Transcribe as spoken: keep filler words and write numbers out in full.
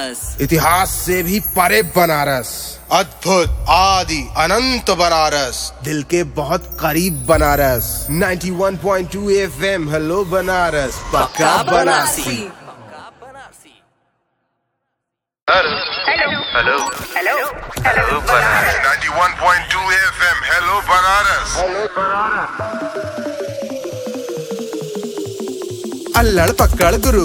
इतिहास से भी परे बनारस, अद्भुत आदि अनंत बनारस, दिल के बहुत करीब बनारस। इक्यानवे पॉइंट दो एफएम हेलो बनारस, पक्का Banarasi. Hello hello hello hello Banaras. इक्यानवे पॉइंट दो एफएम हेलो बनारस। अल्लड़ पकड़ गुरु